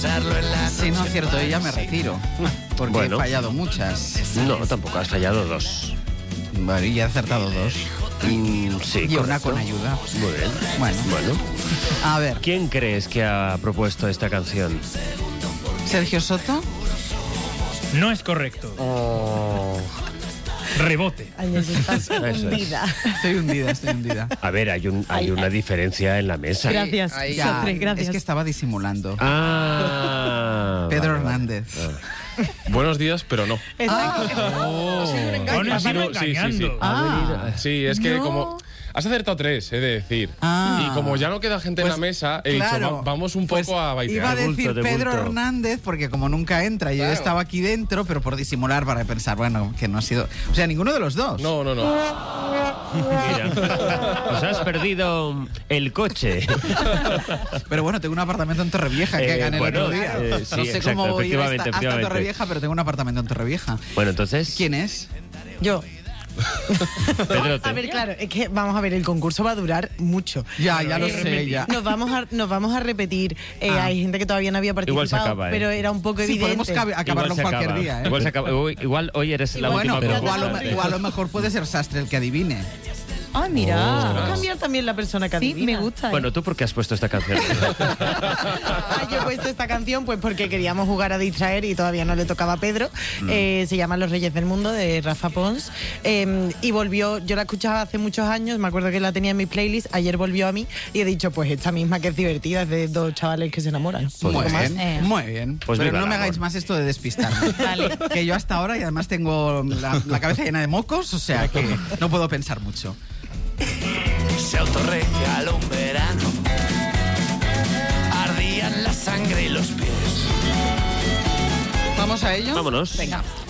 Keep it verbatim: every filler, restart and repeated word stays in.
Si no acierto ella, me retiro. Porque Bueno. he fallado muchas. No, tampoco, has fallado dos. Vale, y he acertado dos. Mm, sí, Y una correcto. con ayuda. Muy bien. Bueno. Bueno. A ver, ¿Quién crees que ha propuesto esta canción? Sergio Soto. No es correcto. Oh. Rebote. Ay, eso estás Eso es. hundida. Estoy hundida, estoy hundida. A ver, hay, un, hay Ay, una ay. diferencia en la mesa. Gracias, Ahí ya, Satre, gracias. Es que estaba disimulando. Ah. Pedro vale, vale. Hernández. Buenos días, pero no. Está- Aún Ha así sido- sí, sí, sí. engañando. Ah, Sí, es que No. como... Has acertado tres, he de decir. Ah. Y como ya no queda gente Pues, en la mesa, he dicho, claro, va- vamos un poco pues a baitear. Iba a De decir bulto, de Pedro bulto. Hernández, porque como nunca entra, yo Claro. estaba aquí dentro, pero por disimular, para pensar, bueno, que no ha sido. O sea, ninguno de los dos. No, no, no. Mira, pues has perdido el coche. Pero bueno, tengo un apartamento en Torrevieja que Eh, gané bueno, el otro día. eh, no sí, sé exacto, cómo voy a ir hasta, efectivamente, hasta efectivamente. Torrevieja, pero tengo un apartamento en Torrevieja. Bueno, entonces, ¿Quién es? Yo. Pedro, A ver, claro, es que vamos a ver, el concurso va a durar mucho. Ya, ya lo Eh, sé, ya. Nos vamos a, nos vamos a repetir. Eh, Ah. Hay gente que todavía no había participado, Igual se acaba, ¿eh? pero era un poco Sí, evidente. podemos cabe- acabarlo igual se cualquier acaba. día, ¿eh? Igual, se acaba. Igual- igual hoy eres la Igual- Bueno, última. igual, a lo- concursante. igual a lo mejor puede ser Sastre el que adivine. Ah, mira, Oh. va a cambiar también la persona que Sí, adivina. me gusta. ¿eh? Bueno, ¿tú por qué has puesto esta canción? Ah, yo he puesto esta canción pues porque queríamos jugar a distraer y todavía no le tocaba a Pedro. Mm. Eh, se llama Los Reyes del Mundo, de Rafa Pons. Eh, y volvió, yo la escuchaba hace muchos años, me acuerdo que la tenía en mi playlist, ayer volvió a mí y he dicho, pues esta misma que es divertida, es de dos chavales que se enamoran. Un Muy poco más. bien, Eh. muy bien. Pues Pero viva no el me amor. hagáis más esto de despistarme. Vale. Que yo hasta ahora y además tengo la, la cabeza llena de mocos, o sea que no puedo pensar mucho. Se autorregaló un verano, ardían la sangre y los pies. ¿Vamos a ello? Vámonos. Venga.